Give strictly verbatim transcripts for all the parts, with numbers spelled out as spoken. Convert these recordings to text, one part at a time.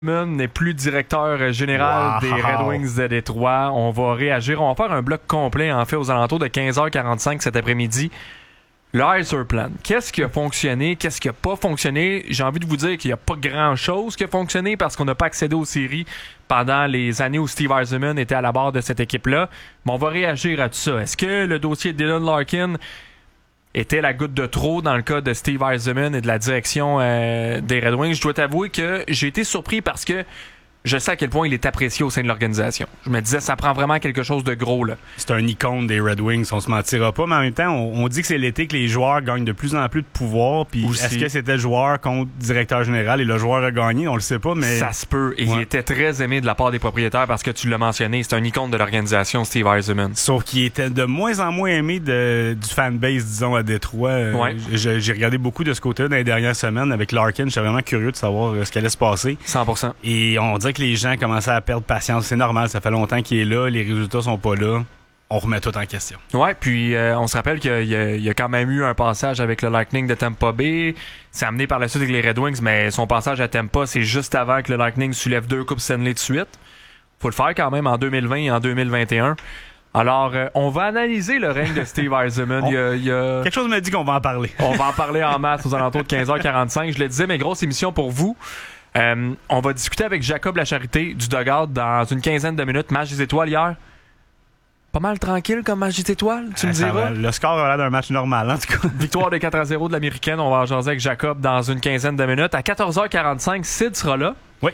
n'est plus directeur général wow. des Red Wings de Détroit. On va réagir. On va faire un bloc complet, en fait, aux alentours de quinze heures quarante-cinq cet après-midi. Le Icer Plan. Qu'est-ce qui a fonctionné? Qu'est-ce qui n'a pas fonctionné? J'ai envie de vous dire qu'il n'y a pas grand-chose qui a fonctionné parce qu'on n'a pas accédé aux séries pendant les années où Steve Yzerman était à la barre de cette équipe-là. Mais on va réagir à tout ça. Est-ce que le dossier de Dylan Larkin était la goutte de trop dans le cas de Steve Yzerman et de la direction euh, des Red Wings? Je dois t'avouer que j'ai été surpris parce que je sais à quel point il est apprécié au sein de l'organisation. Je me disais, ça prend vraiment quelque chose de gros, là. C'est un icône des Red Wings, on se mentira pas, mais en même temps, on, on dit que c'est l'été que les joueurs gagnent de plus en plus de pouvoir, puis est-ce que c'était joueur contre directeur général et le joueur a gagné? On le sait pas, mais... Ça se peut, et ouais. Il était très aimé de la part des propriétaires parce que tu l'as mentionné, c'est un icône de l'organisation, Steve Yzerman. Sauf qu'il était de moins en moins aimé de, du fanbase, disons, à Détroit. Ouais. J'ai, j'ai regardé beaucoup de ce côté-là dans les dernières semaines avec Larkin, j'étais vraiment curieux de savoir ce qui allait se passer. cent pour cent. Et on dirait que les gens commençaient à perdre patience. C'est normal, ça fait longtemps qu'il est là, les résultats sont pas là. On remet tout en question. Ouais, puis euh, on se rappelle qu'il y a, il y, a, il y a quand même eu un passage avec le Lightning de Tampa Bay. C'est amené par la suite avec les Red Wings, mais son passage à Tampa, c'est juste avant que le Lightning soulève deux coupes Stanley de suite. Faut le faire quand même en deux mille vingt et en deux mille vingt et un. Alors, euh, on va analyser le règne de Steve Yzerman. On... Il y a, il y a... Quelque chose me dit qu'on va en parler. On va en parler en masse aux alentours de quinze heures quarante-cinq. Je le disais, mais grosse émission pour vous. Euh, on va discuter avec Jacob Lacharité du Dugout dans une quinzaine de minutes. Match des étoiles hier. Pas mal tranquille comme match des étoiles, tu me diras. Le score a l'air d'un match normal, en tout cas. Victoire de quatre à zéro de l'Américaine. On va en jaser avec Jacob dans une quinzaine de minutes. À quatorze heures quarante-cinq, Sid sera là. Oui.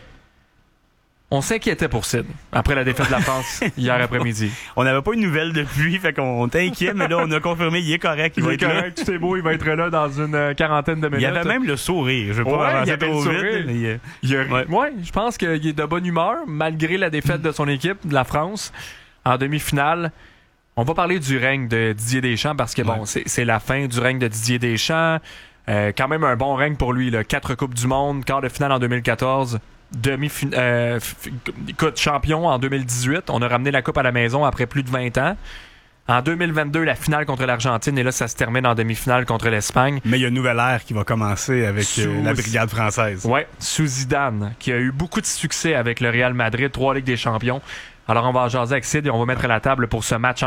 On s'inquiétait pour Sid après la défaite de la France hier après-midi. On n'avait pas une nouvelle depuis, fait qu'on t'inquiète, mais là, on a confirmé, il est correct. Il, il va est être correct, là. tout est beau, il va être là dans une euh, quarantaine de minutes. Il y avait même le sourire. Je vais pas ouais, avancer il y avait trop le vite. sourire. Il, euh... il a... ouais. ouais, je pense qu'il est de bonne humeur, malgré la défaite de son équipe, de la France, en demi-finale. On va parler du règne de Didier Deschamps parce que, bon, ouais. c'est, c'est la fin du règne de Didier Deschamps. Euh, quand même un bon règne pour lui, là. Quatre Coupes du Monde, quart de finale en deux mille quatorze. Demi euh, écoute, champion en deux mille dix-huit. On a ramené la coupe à la maison après plus de vingt ans. En deux mille vingt-deux, la finale contre l'Argentine, et là, ça se termine en demi-finale contre l'Espagne. Mais il y a une nouvelle ère qui va commencer avec sous... euh, la brigade française. Ouais, sous Zidane, qui a eu beaucoup de succès avec le Real Madrid, trois Ligues des Champions. Alors, on va en jaser avec Sid et on va mettre à la table pour ce match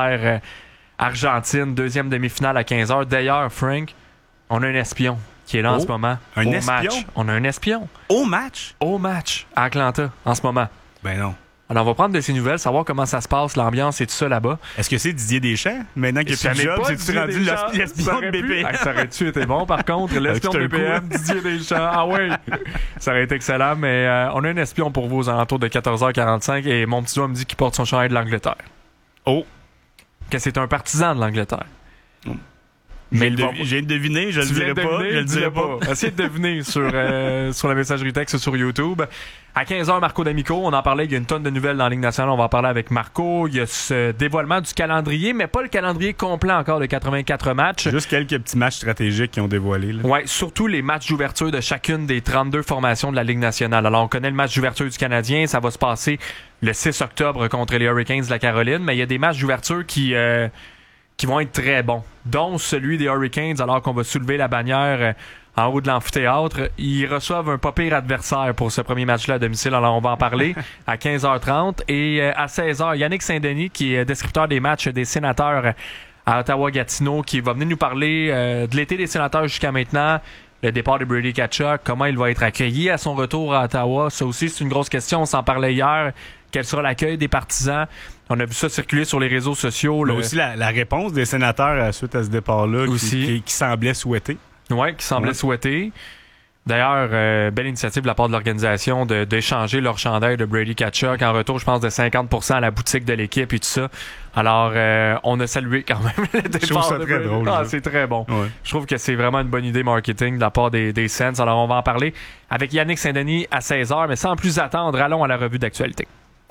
Angleterre-Argentine, deuxième demi-finale à quinze heures. D'ailleurs, Frank, on a un espion qui est là oh, en ce moment. Un au espion? Match. On a un espion. Au match? Au match, à Atlanta, en ce moment. Ben non. Alors, on va prendre de ces nouvelles, savoir comment ça se passe, l'ambiance et tout ça là-bas. Est-ce que c'est Didier Deschamps? Maintenant qu'il n'y a plus de job, c'est-tu rendu l'espion de B P M? Ah, ça aurait-tu été bon, par contre? L'espion de B P M, Didier Deschamps. Ah oui! Ça aurait été excellent, mais euh, on a un espion pour vous aux alentours de quatorze heures quarante-cinq et mon petit doigt me dit qu'il porte son chandail de l'Angleterre. Oh! Que c'est un partisan de l'Angleterre. Oh. Mais j'ai, va... devi- j'ai deviné, je le dirai pas. Je le dirai pas. Essayez de deviner sur, euh, sur la messagerie texte sur YouTube. À quinze heures, Marco D'Amico, on en parlait, il y a une tonne de nouvelles dans la Ligue nationale, on va en parler avec Marco. Il y a ce dévoilement du calendrier, mais pas le calendrier complet encore de quatre-vingt-quatre matchs. Juste quelques petits matchs stratégiques qui ont dévoilé. Là. Ouais, surtout les matchs d'ouverture de chacune des trente-deux formations de la Ligue nationale. Alors, on connaît le match d'ouverture du Canadien, ça va se passer le six octobre contre les Hurricanes de la Caroline, mais il y a des matchs d'ouverture qui... Euh, qui vont être très bons, dont celui des Hurricanes, alors qu'on va soulever la bannière euh, en haut de l'amphithéâtre. Ils reçoivent un pas pire adversaire pour ce premier match-là à domicile, alors on va en parler à quinze heures trente. Et euh, à seize heures, Yannick Saint-Denis, qui est descripteur des matchs des Sénateurs à Ottawa-Gatineau, qui va venir nous parler euh, de l'été des Sénateurs jusqu'à maintenant, le départ de Brady Tkachuk, comment il va être accueilli à son retour à Ottawa. Ça aussi, c'est une grosse question, on s'en parlait hier. Quel sera l'accueil des partisans? On a vu ça circuler sur les réseaux sociaux. Mais le... aussi la, la réponse des sénateurs suite à ce départ-là qui, qui, qui semblait souhaiter. Oui, qui semblait ouais. souhaiter. D'ailleurs, euh, belle initiative de la part de l'organisation de, d'échanger leur chandail de Brady Tkachuk. En retour, je pense, de cinquante pour cent à la boutique de l'équipe et tout ça. Alors, euh, on a salué quand même le départ. Je trouve ça de très Brady. drôle. Ah, ça. c'est très bon. Ouais. Je trouve que c'est vraiment une bonne idée marketing de la part des, des Sens. Alors, on va en parler avec Yannick Saint-Denis à seize heures. Mais sans plus attendre, allons à la revue d'actualité.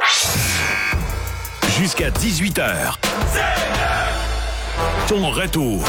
Jusqu'à dix-huit heures. Ton retour.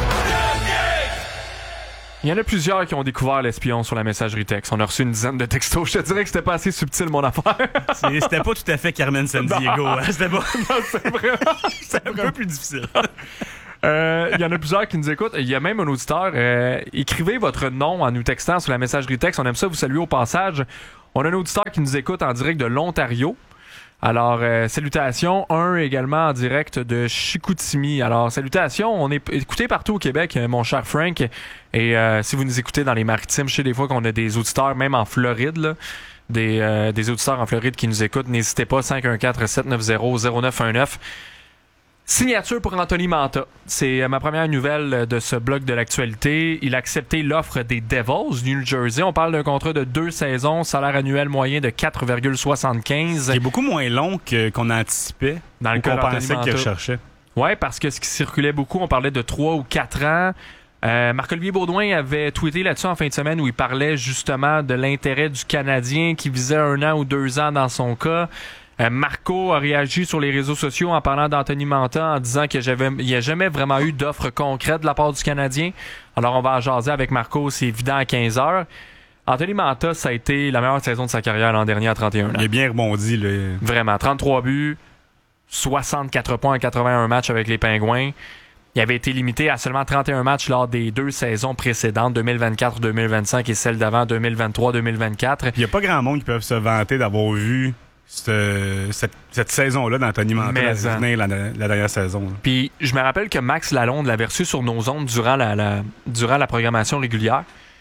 Il y en a plusieurs qui ont découvert l'espion sur la messagerie texte. On a reçu une dizaine de textos. Je te dirais que c'était pas assez subtil, mon affaire. C'est, c'était pas tout à fait Carmen Sandiego. Hein? C'était pas... non, c'est vraiment... c'est un peu plus difficile. Euh, il y en a plusieurs qui nous écoutent. Il y a même un auditeur. Euh, écrivez votre nom en nous textant sur la messagerie texte. On aime ça vous saluer au passage. On a un auditeur qui nous écoute en direct de l'Ontario. Alors, euh, salutations. Un également en direct de Chicoutimi. Alors, salutations. On est écouté partout au Québec, mon cher Frank. Et euh, si vous nous écoutez dans les maritimes, je sais des fois qu'on a des auditeurs, même en Floride, là, des, euh, des auditeurs en Floride qui nous écoutent. N'hésitez pas, cinq un quatre, sept neuf zéro, zéro neuf un neuf. Signature pour Anthony Mantha. C'est ma première nouvelle de ce bloc de l'actualité. Il a accepté l'offre des Devils du New Jersey. On parle d'un contrat de deux saisons, salaire annuel moyen de quatre virgule soixante-quinze. C'est beaucoup moins long que, qu'on anticipait. Dans le cas qu'on pensait qu'il recherchait. Oui, parce que ce qui circulait beaucoup, on parlait de trois ou quatre ans. Euh, Marc-Olivier Baudouin avait tweeté là-dessus en fin de semaine où il parlait justement de l'intérêt du Canadien qui visait un an ou deux ans dans son cas. Euh, Marco a réagi sur les réseaux sociaux en parlant d'Anthony Mantha en disant qu'il n'y a jamais vraiment eu d'offre concrète de la part du Canadien. Alors on va en jaser avec Marco, c'est évident à quinze heures. Anthony Mantha, ça a été la meilleure saison de sa carrière l'an dernier à trente et un ans. Il a bien rebondi. Là. Vraiment, trente-trois buts, soixante-quatre points en quatre-vingt-un matchs avec les Pingouins. Il avait été limité à seulement trente et un matchs lors des deux saisons précédentes, deux mille vingt-quatre deux mille vingt-cinq et celle d'avant, deux mille vingt-trois deux mille vingt-quatre. Il n'y a pas grand monde qui peuvent se vanter d'avoir vu Cette, cette, cette saison-là d'Anthony Mantha venir la, la dernière saison. Puis je me rappelle que Max Lalonde l'avait reçu sur nos ondes durant la, la, durant la programmation régulière.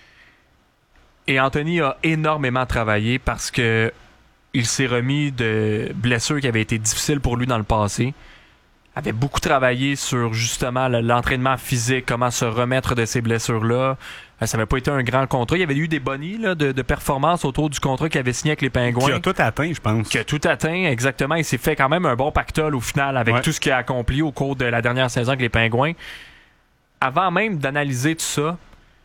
Et Anthony a énormément travaillé parce que il s'est remis de blessures qui avaient été difficiles pour lui dans le passé. Avait beaucoup travaillé sur justement l'entraînement physique, comment se remettre de ces blessures-là. Ça n'avait pas été un grand contrat. Il y avait eu des bonnies là, de, de performance autour du contrat qu'il avait signé avec les Pingouins. Qui a tout atteint, je pense. Qui a tout atteint, exactement. Il s'est fait quand même un bon pactole au final avec ouais. tout ce qu'il a accompli au cours de la dernière saison avec les Pingouins. Avant même d'analyser tout ça,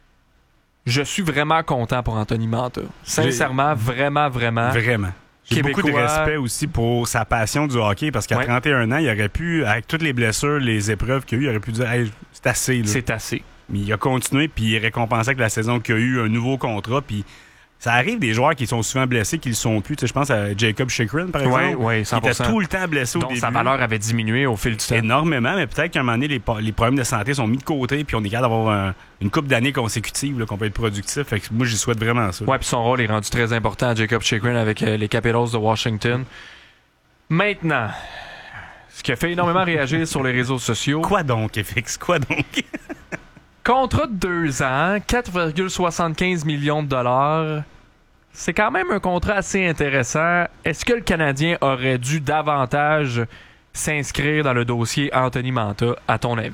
je suis vraiment content pour Anthony Mantha. Sincèrement, J'ai... vraiment, vraiment. Vraiment. J'ai Québécois. Beaucoup de respect aussi pour sa passion du hockey parce qu'à ouais. trente et un ans, il aurait pu, avec toutes les blessures, les épreuves qu'il a eues, il aurait pu dire hey, c'est assez. Là. C'est assez. Mais il a continué puis il est récompensé avec la saison qu'il a eu un nouveau contrat. Puis ça arrive des joueurs qui sont souvent blessés, qui le sont plus. Tu sais, je pense à Jacob Chychrun, par exemple. Oui, oui, cent pour cent. Il était tout le temps blessé au Donc, début. Sa valeur avait diminué au fil du temps. Énormément, mais peut-être qu'à un moment donné, les, les problèmes de santé sont mis de côté puis on est capable d'avoir un, une couple d'années consécutives là, qu'on peut être productif. Fait que moi, j'y souhaite vraiment ça. Oui, puis son rôle est rendu très important à Jacob Chychrun avec euh, les Capitals de Washington. Maintenant, ce qui a fait énormément réagir sur les réseaux sociaux. Quoi donc, F X? Quoi donc? Contrat de deux ans, quatre virgule soixante-quinze millions de dollars. C'est quand même un contrat assez intéressant. Est-ce que le Canadien aurait dû davantage s'inscrire dans le dossier Anthony Mantha, à ton avis?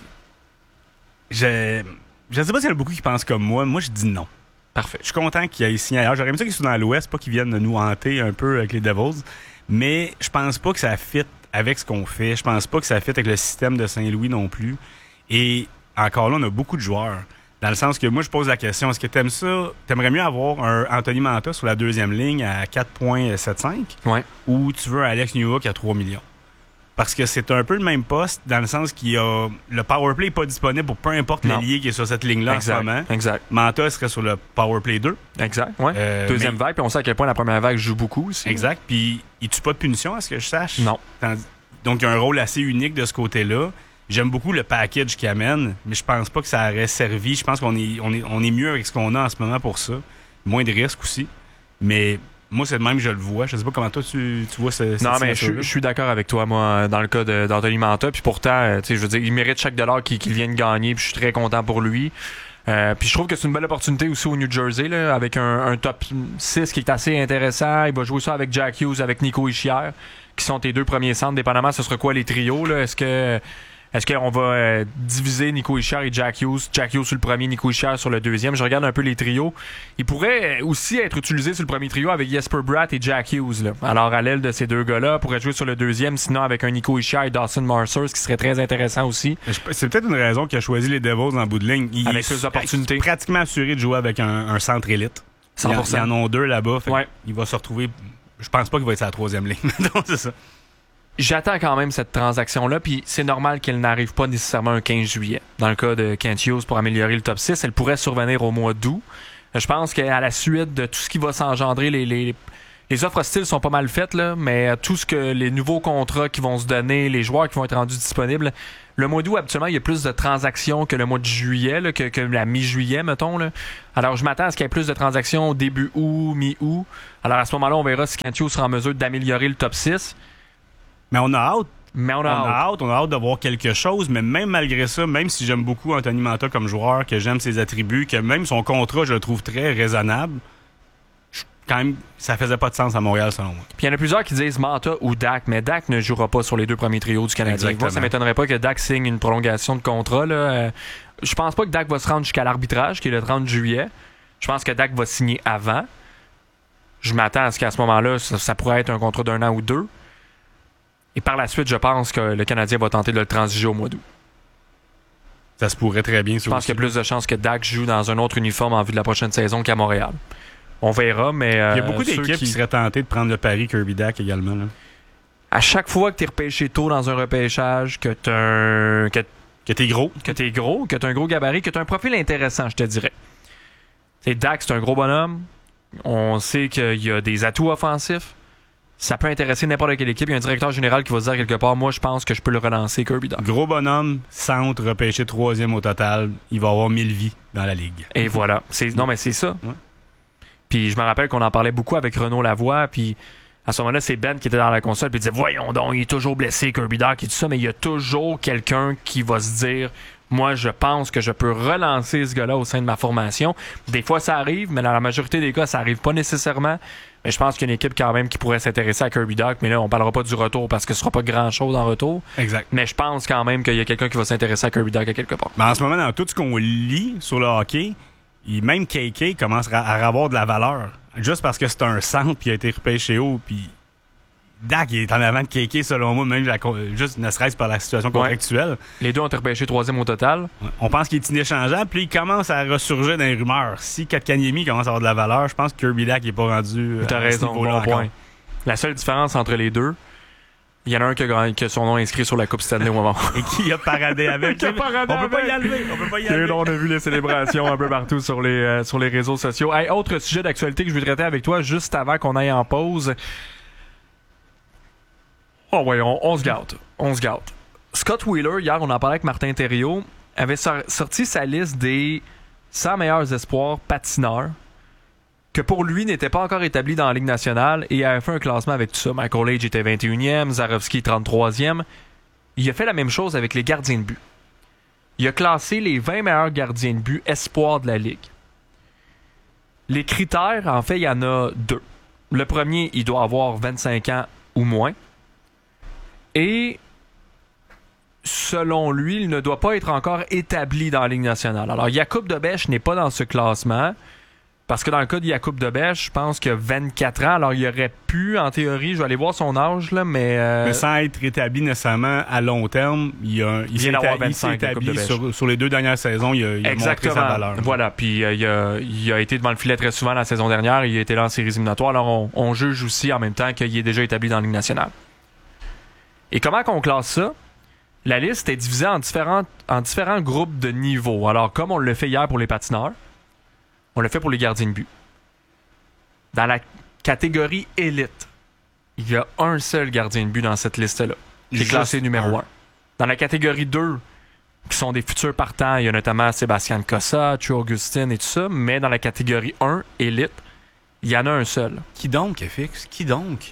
Je je sais pas s'il y en a beaucoup qui pensent comme moi. Moi, je dis non. Parfait. Je suis content qu'il ait signé ailleurs. J'aurais aimé ça qu'il soit dans l'Ouest, pas qu'il vienne nous hanter un peu avec les Devils. Mais je pense pas que ça fit avec ce qu'on fait. Je pense pas que ça fit avec le système de Saint-Louis non plus. Et encore là, on a beaucoup de joueurs. Dans le sens que moi, je pose la question, est-ce que t'aimes ça? T'aimerais mieux avoir un Anthony Mantha sur la deuxième ligne à quatre virgule soixante-cinq? Ouais. Ou tu veux un Alex Newhook à trois millions? Parce que c'est un peu le même poste, dans le sens qu'il y a le powerplay n'est pas disponible pour peu importe l'allié qui est sur cette ligne-là exact, en ce moment. Exact. Mantha serait sur le powerplay deux. Exact, ouais. Euh, Deuxième mais... vague, puis on sait à quel point la première vague joue beaucoup aussi. Exact, puis il tue pas de punition, à ce que je sache. Non. Donc, il y a un rôle assez unique de ce côté-là. J'aime beaucoup le package qu'il amène, mais je pense pas que ça aurait servi. Je pense qu'on est, on est, on est mieux avec ce qu'on a en ce moment pour ça. Moins de risques aussi. Mais moi, c'est le même que je le vois. Je sais pas comment toi, tu, tu vois ce, cette Non, mais je, je suis d'accord avec toi, moi, dans le cas de, d'Anthony Mantha. Puis pourtant, tu sais, je veux dire, il mérite chaque dollar qu'il, qu'il vient de gagner. Puis je suis très content pour lui. Euh, puis je trouve que c'est une belle opportunité aussi au New Jersey, là, avec un, un top six qui est assez intéressant. Il va jouer ça avec Jack Hughes, avec Nico Hischier, qui sont tes deux premiers centres. Dépendamment, ce sera quoi les trios, là? Est-ce que... Est-ce qu'on va euh, diviser Nico Hischier et Jack Hughes? Jack Hughes sur le premier, Nico Hischier sur le deuxième. Je regarde un peu les trios. Il pourrait aussi être utilisé sur le premier trio avec Jesper Bratt et Jack Hughes. Là. Alors, à l'aile de ces deux gars-là, pourrait jouer sur le deuxième, sinon avec un Nico Hischier et Dawson Mercer, ce qui serait très intéressant aussi. C'est peut-être une raison qu'il a choisi les Devils en bout de ligne. Il avec plus d'opportunités. Il est pratiquement assuré de jouer avec un, un centre élite. cent pour cent. Il y en a deux là-bas. Ouais. Il va se retrouver... Je pense pas qu'il va être sur la troisième ligne. Donc, c'est ça. J'attends quand même cette transaction-là, puis c'est normal qu'elle n'arrive pas nécessairement un quinze juillet. Dans le cas de Kent Hughes pour améliorer le top six, elle pourrait survenir au mois d'août. Je pense qu'à la suite de tout ce qui va s'engendrer, les, les, les offres hostiles sont pas mal faites, là, mais tout ce que les nouveaux contrats qui vont se donner, les joueurs qui vont être rendus disponibles, le mois d'août, habituellement, il y a plus de transactions que le mois de juillet, là, que, que la mi-juillet, mettons. Là. Alors, je m'attends à ce qu'il y ait plus de transactions au début août, mi-août. Alors, à ce moment-là, on verra si Kent Hughes sera en mesure d'améliorer le top six. Mais on a hâte. Mais on a, on hâte. a hâte. On a hâte de voir quelque chose, mais même malgré ça, même si j'aime beaucoup Anthony Mantha comme joueur, que j'aime ses attributs, que même son contrat, je le trouve très raisonnable, quand même, ça faisait pas de sens à Montréal, selon moi. Puis il y en a plusieurs qui disent Mantha ou Dak, mais Dak ne jouera pas sur les deux premiers trios du Canadien. Moi, ça m'étonnerait pas que Dak signe une prolongation de contrat. Là. Euh, je pense pas que Dak va se rendre jusqu'à l'arbitrage, qui est le trente juillet. Je pense que Dak va signer avant. Je m'attends à ce qu'à ce moment-là, ça, ça pourrait être un contrat d'un an ou deux. Et par la suite, je pense que le Canadien va tenter de le transiger au mois d'août. Ça se pourrait très bien. Je pense qu'il y a plus de chances que Dak joue dans un autre uniforme en vue de la prochaine saison qu'à Montréal. On verra, mais... Euh, il y a beaucoup d'équipes qui... qui seraient tentées de prendre le pari Kirby Dach également. Là. À chaque fois que tu es repêché tôt dans un repêchage, que tu un... que, que t'es gros, que t'es gros, que tu as un gros gabarit, que tu as un profil intéressant, je te dirais. T'sais, Dach, c'est un gros bonhomme. On sait qu'il y a des atouts offensifs. Ça peut intéresser n'importe quelle équipe. Il y a un directeur général qui va se dire quelque part, moi, je pense que je peux le relancer, Kirby Dach. Gros bonhomme, centre, repêché troisième au total. Il va avoir mille vies dans la ligue. Et voilà. C'est... Non, mais c'est ça. Ouais. Puis je me rappelle qu'on en parlait beaucoup avec Renaud Lavoie, puis à ce moment-là, c'est Ben qui était dans la console, puis il disait « Voyons donc, il est toujours blessé, Kirby Dach et tout ça, mais il y a toujours quelqu'un qui va se dire « Moi, je pense que je peux relancer ce gars-là au sein de ma formation. » Des fois, ça arrive, mais dans la majorité des cas, ça arrive pas nécessairement. Mais je pense qu'il y a une équipe quand même qui pourrait s'intéresser à Kirby Dach, mais là, on parlera pas du retour parce que ce sera pas grand-chose en retour. Exact. Mais je pense quand même qu'il y a quelqu'un qui va s'intéresser à Kirby Dach à quelque part. Mais en ce moment, dans tout ce qu'on lit sur le hockey, il, même K K commence à, à avoir de la valeur. Juste parce que c'est un centre puis il a été repêché haut. Puis Dach est en avant de K K, selon moi, même la, juste ne serait-ce par la situation contractuelle. Ouais. Les deux ont été repêchés troisième au total. Ouais. On pense qu'il est inéchangeable, puis il commence à ressurgir dans les rumeurs. Si Kotkaniemi commence à avoir de la valeur, je pense que Kirby Dach n'est pas rendu T'as à raison, ce niveau-là bon encore. Point. La seule différence entre les deux, il y en a un qui a, qui a son nom inscrit sur la Coupe Stanley au moment. Et qui a paradé avec. qui a paradé on avec. peut pas y enlever. On peut pas y enlever. Et là, on a vu les célébrations un peu partout sur les, euh, sur les réseaux sociaux. Hey, autre sujet d'actualité que je veux traiter avec toi juste avant qu'on aille en pause. Oh ouais, on, on se gâte. On se gâte. Scott Wheeler, hier, on en parlait avec Martin Thériault, avait sor- sorti sa liste des cent meilleurs espoirs patineurs que pour lui n'était pas encore établi dans la Ligue nationale et avait fait un classement avec tout ça. Michael Age était vingt et unième, Zarovski trente-troisième. Il a fait la même chose avec les gardiens de but. Il a classé les vingt meilleurs gardiens de but espoirs de la Ligue. Les critères, en fait, il y en a deux. Le premier, il doit avoir vingt-cinq ans ou moins. Et selon lui, il ne doit pas être encore établi dans la Ligue nationale. Alors, Jakub Dobeš n'est pas dans ce classement. Parce que dans le cas de Jakub Dobeš, je pense qu'il a vingt-quatre ans. Alors, il aurait pu, en théorie, je vais aller voir son âge, là, mais... Euh... Mais sans être établi nécessairement à long terme, il, a, il, s'est, établi, il s'est établi sur, sur les deux dernières saisons, il a, il a montré sa valeur. Voilà, puis euh, il, a, il a été devant le filet très souvent la saison dernière. Il a été là en séries éliminatoires. Alors, on, on juge aussi en même temps qu'il est déjà établi dans la Ligue nationale. Et comment qu'on classe ça? La liste est divisée en, différentes, en différents groupes de niveaux. Alors, comme on l'a fait hier pour les patineurs, on l'a fait pour les gardiens de but. Dans la catégorie élite, il y a un seul gardien de but dans cette liste-là, qui est classé numéro un. Dans la catégorie deux, qui sont des futurs partants, il y a notamment Sébastien Cossa, True Augustin et tout ça, mais dans la catégorie un, élite, il y en a un seul. Qui donc, F X? Qui donc?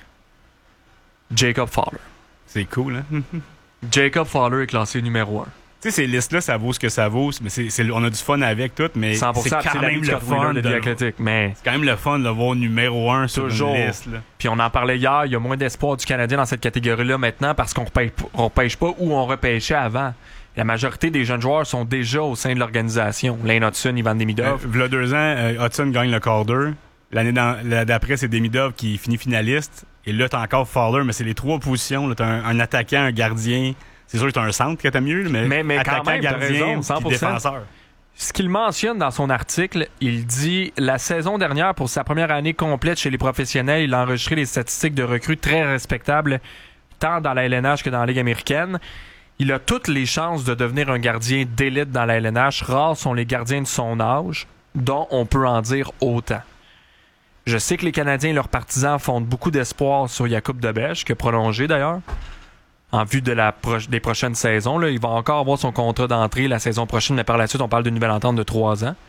Jacob Fowler. C'est cool, hein? Jacob Fowler est classé numéro un. Tu sais, ces listes-là, ça vaut ce que ça vaut. Mais c'est, c'est, on a du fun avec tout, mais cent pour cent, c'est quand c'est même le fun de, de Athletic, mais c'est quand même le fun de le voir numéro un sur toujours. Une liste. Là. Puis on en parlait hier, il y a moins d'espoir du Canadien dans cette catégorie-là maintenant parce qu'on repêche, on repêche pas où on repêchait avant. La majorité des jeunes joueurs sont déjà au sein de l'organisation. Lane Hudson, Ivan Demidov. Euh, V'là deux ans, euh, Hudson gagne le Calder. L'année dans, d'après, c'est Demidov qui finit finaliste. Et là, t'as encore Fowler, mais c'est les trois positions. Là, t'as un, un attaquant, un gardien. C'est sûr que t'as un centre que t'as mieux, mais, mais, mais attaquant, quand même, gardien, raison, cent pour cent. Défenseur. Ce qu'il mentionne dans son article, il dit « La saison dernière, pour sa première année complète chez les professionnels, il a enregistré des statistiques de recrues très respectables, tant dans la L N H que dans la Ligue américaine. Il a toutes les chances de devenir un gardien d'élite dans la L N H. Rares sont les gardiens de son âge, dont on peut en dire autant. » Je sais que les Canadiens et leurs partisans font beaucoup d'espoir sur Jakub Dobeš, qui a prolongé d'ailleurs, en vue de la pro- des prochaines saisons. Là. Il va encore avoir son contrat d'entrée la saison prochaine, mais par la suite, on parle d'une nouvelle entente de trois ans.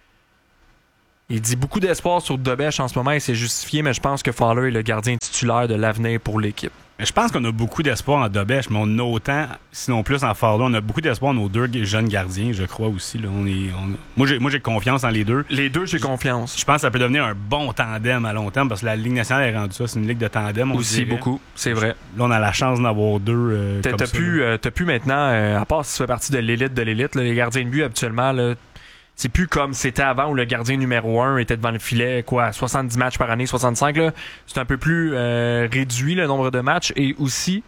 Il dit beaucoup d'espoir sur Dobeš en ce moment et c'est justifié, mais je pense que Fowler est le gardien titulaire de l'avenir pour l'équipe. Je pense qu'on a beaucoup d'espoir en Dobeš, mais on a autant, sinon plus en Fowler. On a beaucoup d'espoir en nos deux jeunes gardiens, je crois aussi. Là. On est, on... Moi, j'ai, moi, j'ai confiance dans les deux. Les deux, j'ai confiance. Je pense que ça peut devenir un bon tandem à long terme parce que la Ligue nationale est rendue ça. C'est une ligue de tandem. On Aussi dirait. beaucoup, c'est vrai. Là, on a la chance d'en avoir deux. Euh, T'as, comme t'as, ça, pu, euh, t'as pu maintenant, euh, à part si tu fais partie de l'élite de l'élite, là, les gardiens de but habituellement, là, c'est plus comme c'était avant où le gardien numéro un était devant le filet, quoi, soixante-dix matchs par année, soixante-cinq. Là, c'est un peu plus euh, réduit le nombre de matchs. Et aussi,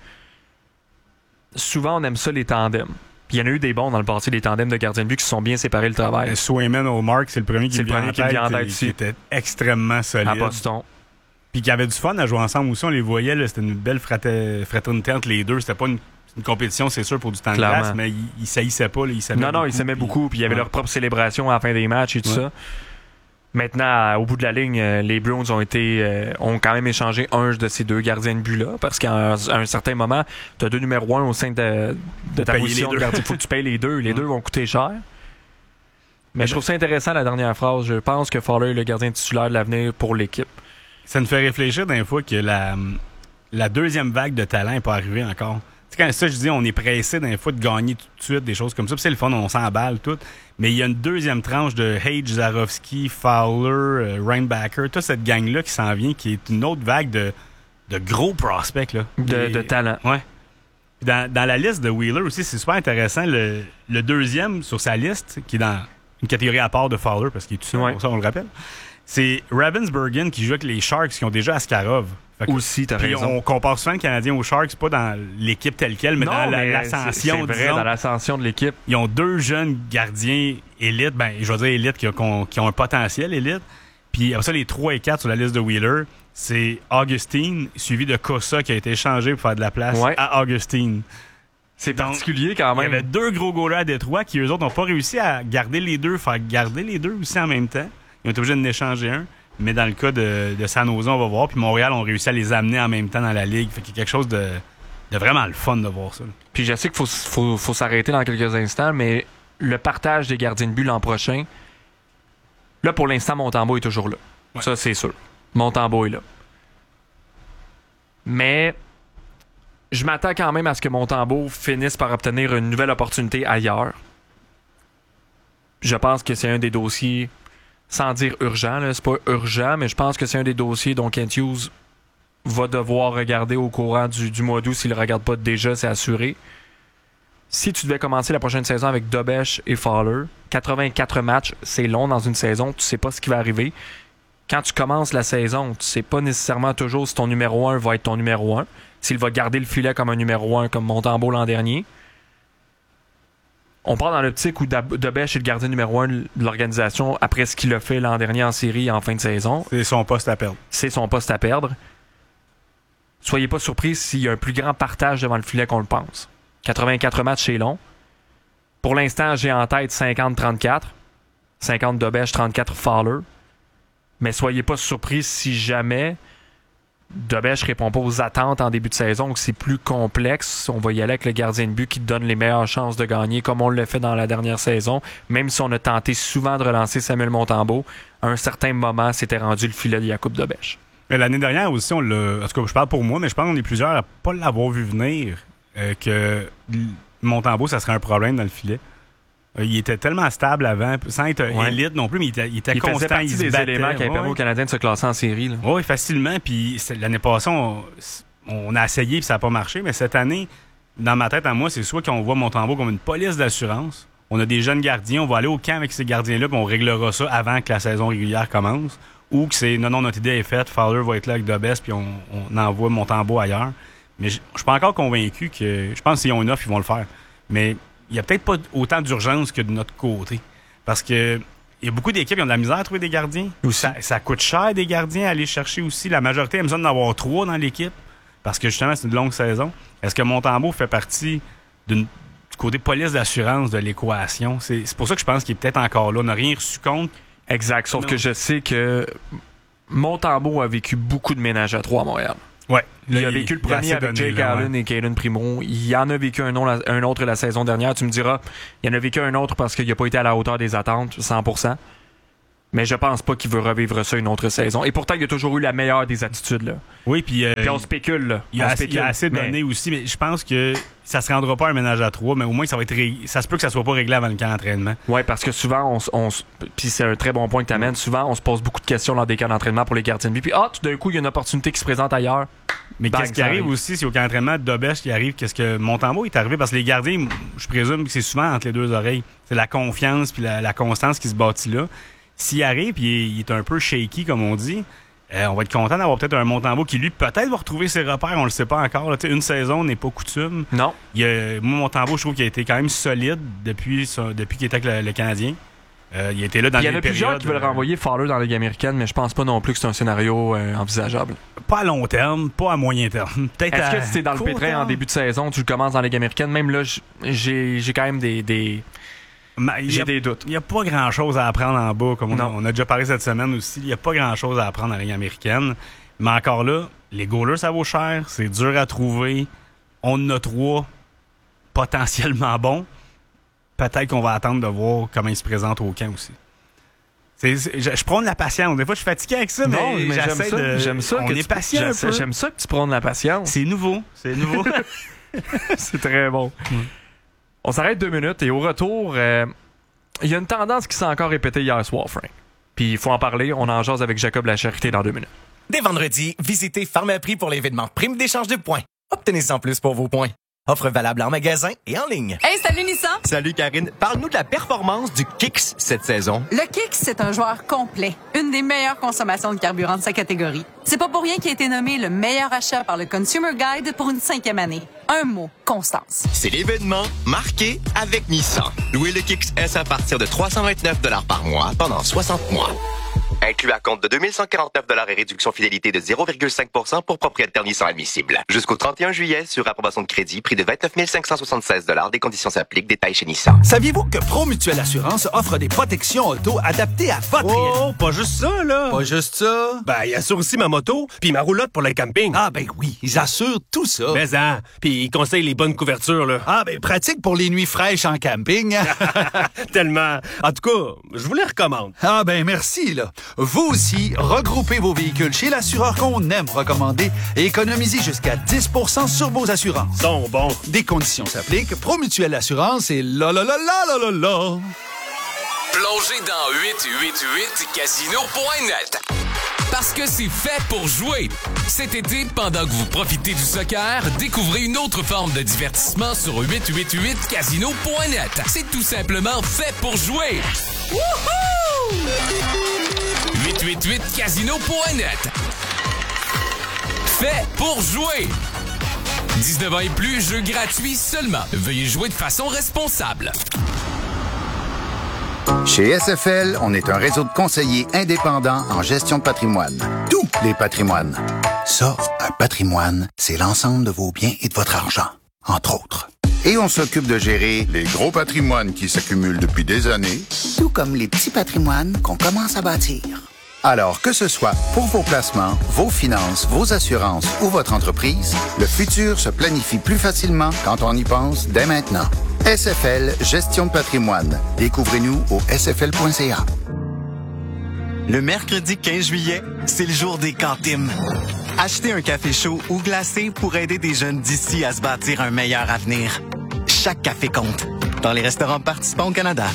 souvent, on aime ça les tandems. Puis il y en a eu des bons dans le passé, des tandems de gardiens de but qui se sont bien séparés le travail. Euh, Swayman au Mark, c'est le premier qui C'est me le vient premier en qui me tête, vient en tête et ici. qui était extrêmement solide. À Boston. Puis qui avait du fun à jouer ensemble aussi. On les voyait, là, c'était une belle frater- fraternité entre les deux. C'était pas une, une compétition, c'est sûr, pour du temps de Clairement. glace, mais ils il saillissaient pas. Là, ils s'aimaient Non, non, beaucoup, ils s'aimaient puis- beaucoup. Puis il y avait ouais. leur propre célébration à la fin des matchs et tout Ouais. ça. Maintenant, à- au bout de la ligne, euh, les Bruins ont été euh, ont quand même échangé un de ces deux gardiens de but-là. Parce qu'à un, à un certain moment, tu as deux numéros un au sein de, de ta payer position les de deux. gardien. Il faut que tu payes les deux. Les Ouais. deux vont coûter cher. Mais je trouve ça intéressant, la dernière phrase. Je pense que Fowler est le gardien titulaire de l'avenir pour l'équipe. Ça nous fait réfléchir d'un fois que la, la deuxième vague de talent n'est pas arrivée encore. Tu sais, quand ça, je dis, on est pressé d'un fois de gagner tout de suite, des choses comme ça. Puis c'est le fun, on s'emballe tout. Mais il y a une deuxième tranche de Hage, Zarovski, Fowler, euh, Reinbacker, toute cette gang-là qui s'en vient, qui est une autre vague de, de gros prospects. Là. De, Et- de talent. Ouais. Puis Dans, dans la liste de Wheeler aussi, c'est super intéressant. Le, le deuxième sur sa liste, qui est dans une catégorie à part de Fowler, parce qu'il est tout seul, Ouais. pour ça on le rappelle, c'est Ravensburgen qui joue avec les Sharks qui ont déjà Askarov. Fait que- Aussi, t'as Puis raison. on compare souvent le Canadien aux Sharks, pas dans l'équipe telle quelle, mais Non, dans la- mais l'ascension. c'est, c'est vrai, disons. dans l'ascension de l'équipe. Ils ont deux jeunes gardiens élites, ben je vais dire élites qui, ont- qui ont un potentiel élite. Puis après ça, les trois et quatre sur la liste de Wheeler, c'est Augustine, suivi de Kossa qui a été échangé pour faire de la place Ouais. à Augustine. C'est Donc, particulier quand Il y même. avait deux gros goalers à Détroit qui, eux autres, n'ont pas réussi à garder les deux, faire garder les deux aussi en même temps. Ils ont été obligés d'en échanger un. Mais dans le cas de, de San Jose, on va voir. Puis Montréal ont réussi à les amener en même temps dans la ligue. Fait qu'il y a quelque chose de, de vraiment le fun de voir ça. Là. Puis je sais qu'il faut, faut, faut s'arrêter dans quelques instants, mais le partage des gardiens de but l'an prochain, là, pour l'instant, Montembeault est toujours là. Ouais. Ça, c'est sûr. Montembeault est là. Mais je m'attends quand même à ce que Montembeault finisse par obtenir une nouvelle opportunité ailleurs. Je pense que c'est un des dossiers, sans dire urgent, là, c'est pas urgent, mais je pense que c'est un des dossiers dont Kent Hughes va devoir regarder au courant du, du mois d'août. S'il ne le regarde pas déjà, c'est assuré. Si tu devais commencer la prochaine saison avec Dobeš et Fowler, quatre-vingt-quatre matchs, c'est long dans une saison, tu sais pas ce qui va arriver. Quand tu commences la saison, tu sais pas nécessairement toujours si ton numéro un va être ton numéro un, s'il va garder le filet comme un numéro un, comme Montembeault l'an dernier. On part dans l'optique où Dab- Dobeš est le gardien numéro un de l'organisation après ce qu'il a fait l'an dernier en série en fin de saison. C'est son poste à perdre. C'est son poste à perdre. Soyez pas surpris s'il y a un plus grand partage devant le filet qu'on le pense. quatre-vingt-quatre matchs, c'est long. Pour l'instant, j'ai en tête cinquante trente-quatre. cinquante Dobeš, trente-quatre Fowler. Mais soyez pas surpris si jamais Dobeš répond pas aux attentes en début de saison, que c'est plus complexe. On va y aller avec le gardien de but qui donne les meilleures chances de gagner, comme on l'a fait dans la dernière saison. Même si on a tenté souvent de relancer Samuel Montembeault, à un certain moment, c'était rendu le filet de Jakub Dobeš. Mais l'année dernière aussi, on l'a. En tout cas, je parle pour moi, mais je pense qu'on est plusieurs à pas l'avoir vu venir euh, que Montembeault, ça serait un problème dans le filet. Euh, il était tellement stable avant, sans être Ouais. élite non plus, mais il était, il était Il constant. faisait partie il se des battait. éléments qui avaient permis Ouais. aux Canadiens de se classer en série. Là. Oui, facilement. Puis c'est- l'année passée, on, on a essayé puis ça n'a pas marché. Mais cette année, dans ma tête, à moi, c'est soit qu'on voit Montembeault comme une police d'assurance. On a des jeunes gardiens, on va aller au camp avec ces gardiens-là puis on réglera ça avant que la saison régulière commence. Ou que c'est non, non, notre idée est faite, Fowler va être là avec Dobes puis on, on envoie Montembeault ailleurs. Mais je je suis pas encore convaincu que. Je pense que s'ils ont une offre, ils vont le faire. Mais il n'y a peut-être pas autant d'urgence que de notre côté. Parce que il y a beaucoup d'équipes qui ont de la misère à trouver des gardiens. Ça, ça coûte cher des gardiens à aller chercher aussi. La majorité aime ça d'en avoir trois dans l'équipe. Parce que justement, c'est une longue saison. Est-ce que Montembeault fait partie d'une, du côté police d'assurance de l'équation? C'est, c'est pour ça que je pense qu'il est peut-être encore là. On n'a rien reçu contre. Exact. Sauf Non. que je sais que Montembeault a vécu beaucoup de ménage à trois à Montréal. Ouais. Il Là, a vécu le il a premier assez avec donné, Jake là, Allen ouais. et Caden Primo. Il en a vécu un, non- un autre la saison dernière. Tu me diras, il en a vécu un autre parce qu'il n'a pas été à la hauteur des attentes, cent pour cent. Mais je pense pas qu'il veut revivre ça une autre saison. Et pourtant, il a toujours eu la meilleure des attitudes. Là. Oui, puis... Euh, Puis on spécule. Là. il, on a assez, spécule, il a assez mais- donné aussi, mais je pense que ça se rendra pas un ménage à trois, mais au moins, ça va être ré- ça se peut que ça soit pas réglé avant le camp d'entraînement. Oui, parce que souvent, on, s- on s- puis c'est un très bon point que tu amènes, souvent, on se pose beaucoup de questions dans des camps d'entraînement pour les gardiens de but. Puis, ah, tout d'un coup, il y a une opportunité qui se présente ailleurs. Mais Bang, qu'est-ce qui ça arrive arrive. aussi, c'est au camp d'entraînement de Dobèche qui arrive, qu'est-ce que Montembeault est arrivé, parce que les gardiens, je présume que c'est souvent entre les deux oreilles. C'est la confiance puis la, la constance qui se bâtit là. S'il arrive puis il est, il est un peu shaky, comme on dit, euh, on va être content d'avoir peut-être un Montembeault qui, lui, peut-être va retrouver ses repères, on le sait pas encore. Là. Une saison n'est pas coutume. Non. Il y a, moi, Montembeault, je trouve qu'il a été quand même solide depuis, son- depuis qu'il était avec le, le Canadien. Euh, il était là dans Il y en les a plusieurs périodes, qui veulent euh, renvoyer Fowler dans la Ligue américaine, mais je pense pas non plus que c'est un scénario euh, envisageable. Pas à long terme, pas à moyen terme. Peut-être Est-ce à que si t'es dans le court pétrin en terme. début de saison, tu le commences dans la Ligue américaine? Même là, j- j'ai j'ai quand même des, des, Mais il y j'ai a- des doutes. Il n'y a pas grand-chose à apprendre en bas, comme on, Non. on a déjà parlé cette semaine aussi. Il n'y a pas grand-chose à apprendre en Ligue américaine. Mais encore là, les goalers, ça vaut cher. C'est dur à trouver. On en a trois potentiellement bons. Peut-être qu'on va attendre de voir comment ils se présentent au camp aussi. C'est, c'est- je, je prends de la patience. Des fois, je suis fatigué avec ça, mais, Non, mais j'aime j'essaie ça. de... J'aime ça. On que est tu- patient un j'essaie- peu. J'aime ça que tu prends de la patience. C'est nouveau. C'est nouveau. C'est très bon. On s'arrête deux minutes et au retour, euh, il y a une tendance qui s'est encore répétée hier soir, Frank. Puis il faut en parler. On en jase avec Jacob Lacharité dans deux minutes. Dès vendredi, visitez Pharmaprix pour l'événement Prime d'échange de points. Obtenez en plus pour vos points. Offre valable en magasin et en ligne. Hey, salut Nissan! Salut Karine, parle-nous de la performance du Kicks cette saison. Le Kicks, c'est un joueur complet, une des meilleures consommations de carburant de sa catégorie. C'est pas pour rien qu'il a été nommé le meilleur achat par le Consumer Guide pour une cinquième année. Un mot, constance. C'est l'événement marqué avec Nissan. Louez le Kicks S à partir de trois cent vingt-neuf dollars par mois pendant soixante mois. Inclus à compte de deux mille cent quarante-neuf dollars et réduction fidélité de zéro virgule cinq pour cent pour propriétaire Nissan admissible. Jusqu'au trente et un juillet, sur approbation de crédit, prix de vingt-neuf mille cinq cent soixante-seize dollars. Des conditions s'appliquent. Détails chez Nissan. Saviez-vous que Promutuelle Assurance offre des protections auto adaptées à votre réalité? Oh, pas juste ça, là! Pas juste ça. Ben, il assure aussi ma moto, puis ma roulotte pour le camping. Ah ben oui, ils assurent tout ça. Mais hein, puis ils conseillent les bonnes couvertures, là. Ah ben pratique pour les nuits fraîches en camping. Tellement. En tout cas, je vous les recommande. Ah ben merci, là. Vous aussi, regroupez vos véhicules chez l'assureur qu'on aime recommander et économisez jusqu'à dix pour cent sur vos assurances. Sont bons. Des conditions s'appliquent. Promutuelle Assurance et là là là là là là là. Plongez dans huit huit huit casino point net. Parce que c'est fait pour jouer. Cet été, pendant que vous profitez du soccer, découvrez une autre forme de divertissement sur huit huit huit casino point net. C'est tout simplement fait pour jouer. Wouhou! huit huit huit casino point net. Fait pour jouer. dix-neuf ans et plus, jeu gratuit seulement. Veuillez jouer de façon responsable. Chez S F L, on est un réseau de conseillers indépendants en gestion de patrimoine. Tous les patrimoines. Ça, un patrimoine, c'est l'ensemble de vos biens et de votre argent, entre autres. Et on s'occupe de gérer les gros patrimoines qui s'accumulent depuis des années, tout comme les petits patrimoines qu'on commence à bâtir. Alors, que ce soit pour vos placements, vos finances, vos assurances ou votre entreprise, le futur se planifie plus facilement quand on y pense dès maintenant. S F L Gestion de patrimoine. Découvrez-nous au s f l point c a. Le mercredi quinze juillet, c'est le jour des cantines. Achetez un café chaud ou glacé pour aider des jeunes d'ici à se bâtir un meilleur avenir. Chaque café compte. Dans les restaurants participants au Canada.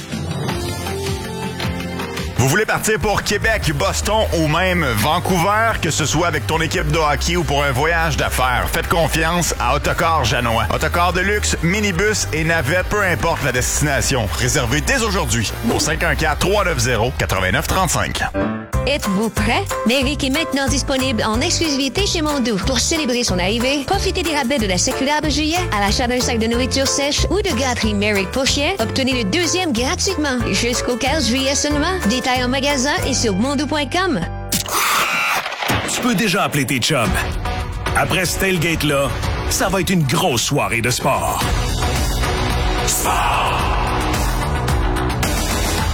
Vous voulez partir pour Québec, Boston ou même Vancouver, que ce soit avec ton équipe de hockey ou pour un voyage d'affaires, faites confiance à Autocar Janois. Autocar de luxe, minibus et navette, peu importe la destination. Réservez dès aujourd'hui au cinq un quatre, trois neuf zéro, neuf neuf trois cinq. Êtes-vous prêt? Merrick est maintenant disponible en exclusivité chez Mondou. Pour célébrer son arrivée, profitez des rabais de la séculaire juillet à l'achat d'un sac de nourriture sèche ou de gâterie Merrick pour chien. Obtenez le deuxième gratuitement jusqu'au quinze juillet seulement. Détails en magasin et sur mondou point com. Tu peux déjà appeler tes chums. Après ce tailgate-là, ça va être une grosse soirée de sport. Sport! Voici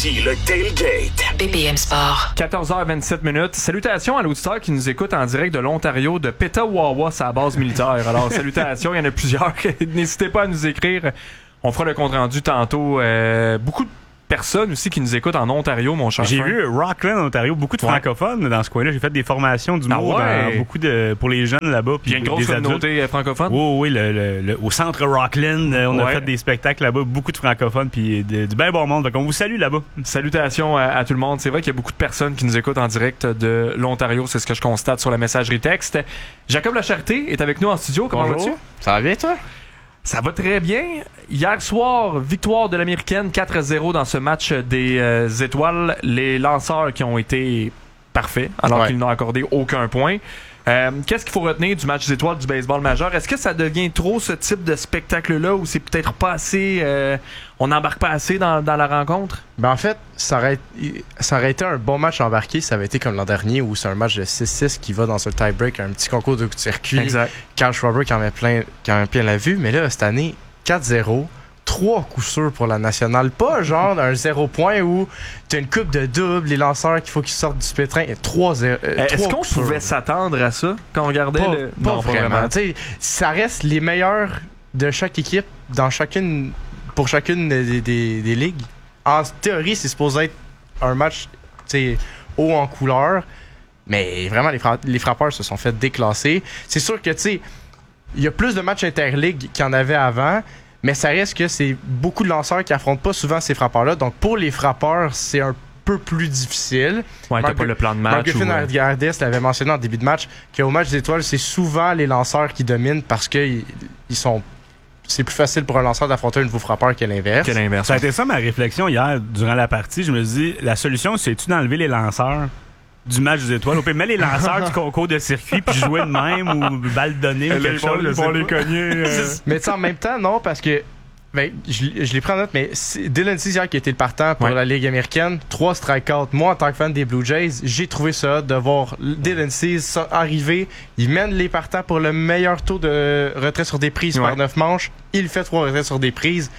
Voici le Tailgate. B P M Sport. quatorze heures vingt-sept minutes. Salutations à l'auditeur qui nous écoute en direct de l'Ontario, de Petawawa, sa base militaire. Alors, salutations, il y en a plusieurs. N'hésitez pas à nous écrire. On fera le compte-rendu tantôt. Euh, beaucoup de personnes aussi qui nous écoutent en Ontario, mon cher. J'ai Frank. vu Rockland, Ontario, beaucoup de francophones ouais. dans ce coin-là. J'ai fait des formations du mot ah ouais. dans beaucoup de pour les jeunes là-bas. Puis il y a une grosse communauté francophone. Oui, oui, le, le, le, au centre Rockland, on ouais. a fait des spectacles là-bas, beaucoup de francophones, puis de, du bien bon monde. Donc on vous salue là-bas. Salutations à, à tout le monde. C'est vrai qu'il y a beaucoup de personnes qui nous écoutent en direct de l'Ontario. C'est ce que je constate sur la messagerie texte. Jacob Lacharté est avec nous en studio. Comment Bonjour. vas-tu? Ça va bien, toi? Ça va très bien. Hier soir, victoire de l'Américaine quatre à zéro dans ce match des euh, étoiles. Les lanceurs qui ont été parfaits, alors ouais. qu'ils n'ont accordé aucun point. Euh, qu'est-ce qu'il faut retenir du match des étoiles du baseball majeur? Est-ce que ça devient trop ce type de spectacle-là ou c'est peut-être pas assez... Euh, on n'embarque pas assez dans, dans la rencontre? Ben en fait, ça aurait, ça aurait été un bon match embarqué. Ça avait été comme l'an dernier où c'est un match de six six qui va dans un tie-break, un petit concours de circuit. Exact. Carl Schwarber qui en met plein, qui en met plein la vue. Mais là, cette année, quatre zéro. Trois coups sûrs pour la nationale. Pas genre un zéro point où tu as une coupe de double, les lanceurs qu'il faut qu'ils sortent du pétrin. Et trois zéro. Euh, Est-ce qu'on pouvait s'attendre à ça quand on regardait pas, le. Pas non, vraiment. Pas vraiment. Ça reste les meilleurs de chaque équipe dans chacune pour chacune des, des, des ligues. En théorie, c'est supposé être un match haut en couleur. Mais vraiment, les, fra- les frappeurs se sont fait déclasser. C'est sûr que tu sais, il y a plus de matchs interligues qu'il y en avait avant. Mais ça reste que c'est beaucoup de lanceurs qui affrontent pas souvent ces frappeurs-là. Donc, pour les frappeurs, c'est un peu plus difficile. Ouais, t'as pas le plan de match. Marc Griffin ou... Hardis l'avait mentionné en début de match qu'au match des étoiles, c'est souvent les lanceurs qui dominent parce que ils sont... c'est plus facile pour un lanceur d'affronter un nouveau frappeur que l'inverse. Que l'inverse. Ça a été ça ma réflexion hier durant la partie. Je me dis, la solution, c'est-tu d'enlever les lanceurs du match des étoiles? On peut mettre les lanceurs du concours de circuit puis jouer de même ou balle donnée ou quelque chose. Ils vont les cogner. Euh... Mais en même temps, non, parce que ben, je, je l'ai pris en note, mais Dylan Cease hier qui a été le partant pour ouais. la Ligue américaine, trois strikeouts. Moi, en tant que fan des Blue Jays, j'ai trouvé ça de voir Dylan Cease arriver. Il mène les partants pour le meilleur taux de retrait sur des prises ouais. par neuf manches. Il fait trois retraits sur des prises.